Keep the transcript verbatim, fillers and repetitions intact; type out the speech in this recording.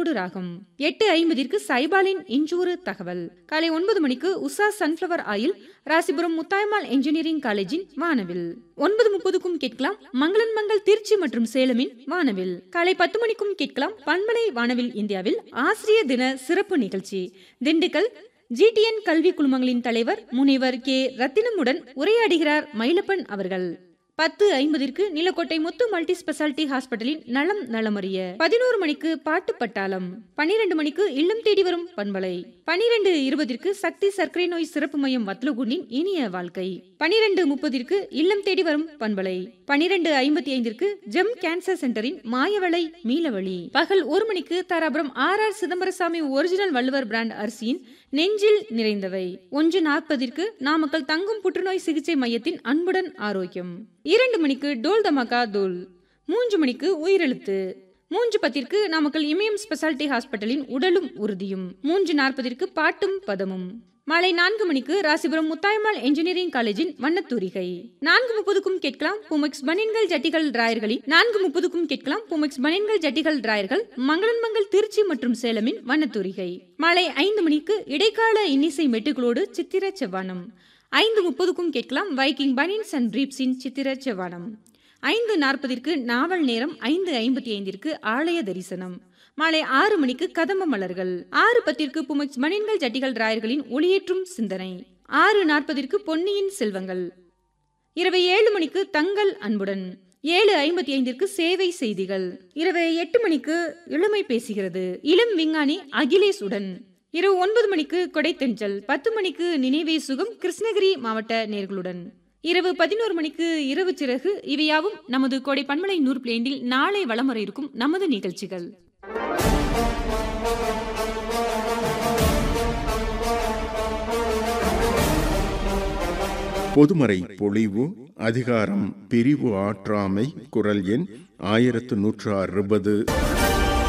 மனதோடு ராகம். எட்டு ஐம்பதிற்கு சைபாலின் இஞ்சூறு தகவல். காலை ஒன்பது மணிக்கு Usha sunflower oil Rasipuram Muthayammal engineering காலேஜின் வானவில். ஒன்பது முப்பதுக்கும் கேட்கலாம் மங்களன் மங்கள் திருச்சி மற்றும் சேலமின் வானவில். காலை பத்து மணிக்கும் கேட்கலாம் பண்பலை வானவில் இந்தியாவில் ஆசிரியர் தின சிறப்பு நிகழ்ச்சி. திண்டுக்கல் ஜிடிஎன் கல்வி குழுமங்களின் தலைவர் முனைவர் கே ரத்தினமுடன் உரையாடுகிறார் மயிலப்பன் அவர்கள். பத்து ஐம்பதிற்கு நிலக்கோட்டை முத்து மல்டி ஸ்பெஷாலிட்டி ஹாஸ்பிட்டலின் நலம் நலமறிய. பதினோரு மணிக்கு பாட்டு பட்டாளம். பனிரெண்டு மணிக்கு இல்லம் தேடி வரும் பண்பலை. பனிரெண்டு இருபதிற்கு சக்தி சர்க்கரை நோய் சிறப்பு மையம் வத்லகுண்டின் இனிய வாழ்க்கை. பனிரெண்டு முப்பதிற்கு இல்லம் தேடி வரும் பண்பலை. பனிரெண்டு ஐம்பத்தி ஐந்திற்கு ஜெம் கேன்சர் சென்டரின் மாயவளை மீளவழி. பகல் ஒரு மணிக்கு Dharapuram R R Chidambarasamy original Valluvar brand அரிசியின் நெஞ்சில் நிறைந்தவை. ஒன்று நாற்பதிற்கு நாமக்கல் தங்கும் புற்றுநோய் சிகிச்சை மையத்தின் அன்புடன் ஆரோக்கியம். இரண்டு மணிக்கு டோல் தமாகா தோல். மூன்று மணிக்கு உயிரெழுத்து. மூன்று பத்திற்கு நாமக்கல் இமயம் ஸ்பெஷாலிட்டி ஹாஸ்பிட்டலின் உடலும் உறுதியும். மூன்று நாற்பதிற்கு பாட்டும் பதமும். மாலை நான்கு மணிக்கு ராசிபுரம் முத்தாயம்மாள் என்ஜினியரிங் காலேஜின் வண்ணத்தூரிகை. நான்கு முப்பதுக்கும் கேட்கலாம் புமெக்ஸ் பனியன்கள் ஜட்டிகள் டிராயர்களின் நான்கு முப்பதுக்கும் கேட்கலாம் புமெக்ஸ் பனியன்கள் ஜட்டிகள் டிராயர்கள் மங்களன் மங்கள் திருச்சி மற்றும் சேலமின் வண்ணத்தூரிகை. மாலை ஐந்து மணிக்கு இடைக்கால இன்னிசை மெட்டுகளோடு சித்திர செவ்வானம். ஐந்து முப்பதுக்கும் கேட்கலாம் வைக்கிங் பனியன்ஸ் அண்ட் பிரீப்ஸின் சித்திர செவ்வானம். ஐந்து நாற்பதிற்கு நாவல் நேரம். ஐந்து ஐம்பத்தி ஐந்திற்கு ஆலய தரிசனம். மாலை ஆறு மணிக்கு கதம்ப மலர்கள். ஆறு பத்திற்கு புமெக்ஸ் பனியன்கள் ஜட்டிகள் டிராயர்களின் ஒளியேற்றும் சிந்தனை. ஆறு நாற்பதிற்கு பொன்னியின் செல்வங்கள். இரவு ஏழு மணிக்கு தங்கள் அன்புடன். ஏழு ஐம்பத்தி ஐந்திற்கு சேவை செய்திகள். இரவு எட்டு மணிக்கு இளமை பேசுகிறது இளம் விஞ்ஞானி அகிலேஷ் உடன். இரவு ஒன்பது மணிக்கு கொடைத்தெஞ்சல். பத்து மணிக்கு நினைவே சுகம் கிருஷ்ணகிரி மாவட்ட நேர்களுடன். இரவு பதினோரு மணிக்கு இரவு சிறகு. இவையாவும் நமது கோடை பண்பலை நூறு பிளேண்டில் நாளை வலம் வர இருக்கும் நமது நிகழ்ச்சிகள். பொதுமறை பொழிவு அதிகாரம் பிரிவு ஆற்றாமை. குரல் எண் ஆயிரத்து நூற்று அறுபது.